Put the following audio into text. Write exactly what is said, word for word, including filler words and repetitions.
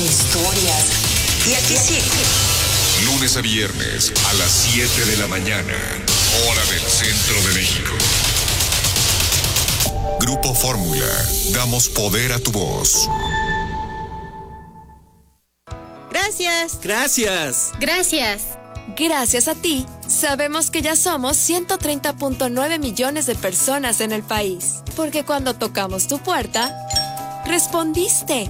historias. Y aquí sigo. Lunes a viernes a las siete de la mañana, hora del centro de México. Grupo Fórmula, damos poder a tu voz. Gracias. Gracias. Gracias. Gracias a ti, sabemos que ya somos ciento treinta punto nueve millones de personas en el país. Porque cuando tocamos tu puerta, respondiste.